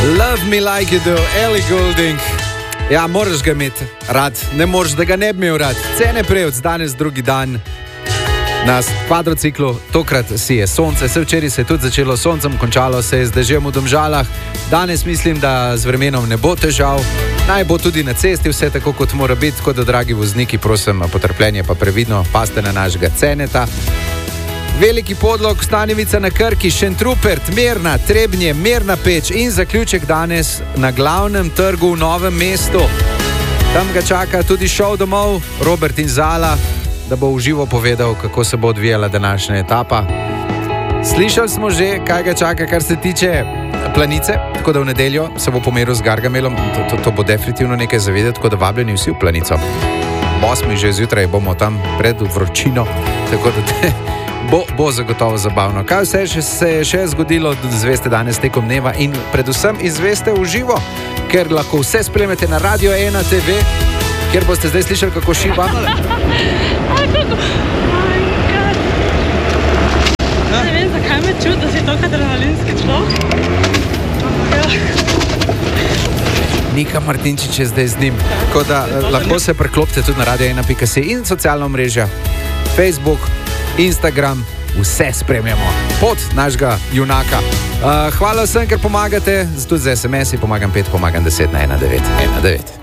Love me like you do, Ellie Goulding. Ja, moraš ga imeti rad, ne moreš, da ga ne bi imel rad. Cene prejevc, danes drugi dan na kvadrociklu, tokrat si je sonce, se včeraj se je tudi začelo soncem, končalo se je z dežjem v Domžalah. Danes mislim, da z vremenom ne bo težav, naj bo tudi na cesti vse tako, kot mora biti, tako da, dragi vozniki, prosim, potrpljenje pa previdno, paste na našega Ceneta. Veliki Podlog, Stanjevica na Krki, Šentrupert, Mirna, Trebnje, Mirna Peč in zaključek danes na glavnem trgu v Novem mestu. Tam ga čaka tudi šov domov, Robert in Zala, da bo v živo povedal, kako se bo odvijala današnja etapa. Slišali smo že, kaj ga čaka, kar se tiče Planice, tako da v nedeljo se bo pomeril z Gargamelom, to bo definitivno nekaj zavedeti, tako da vabljeni vsi v Planico. 8. že zjutraj bomo tam pred vročino, tako da bo zagotovo zabavno. Kaj vse se je še zgodilo, izveste danes tekom dneva in predvsem izveste v živo, ker lahko vse spremljate na Radio 1 TV, kjer boste zdaj slišali, kako šiba. Ne vem, zakaj me čuti, da si toliko adrenalinski človek. Nika Martinčič je zdaj z njim. Tako da lahko se preklopite tudi na radio1.si in socialna omrežja, Facebook, Instagram, vse spremljamo. Pot našega junaka. Hvala vsem, ker pomagate, tudi z SMS-i, pomagam 5, pomagam 10 na 1919.